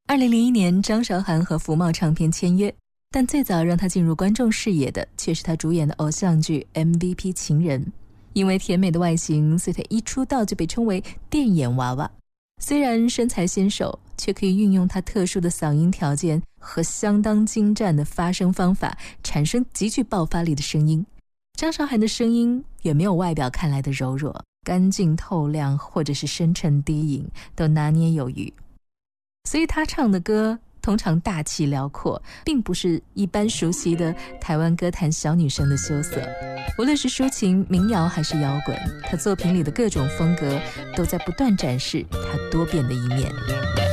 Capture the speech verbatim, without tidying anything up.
二零零一年，张韶涵和福茂唱片签约，但最早让她进入观众视野的却是她主演的偶像剧 M V P 情人。因为甜美的外形，所以她一出道就被称为电眼娃娃。虽然身材纤瘦，却可以运用她特殊的嗓音条件和相当精湛的发声方法，产生极具爆发力的声音。张韶涵的声音也没有外表看来的柔弱，干净透亮或者是深沉低吟都拿捏有余，所以她唱的歌通常大气辽阔，并不是一般熟悉的台湾歌坛小女生的羞涩。无论是抒情、民谣还是摇滚，她作品里的各种风格都在不断展示她多变的一面。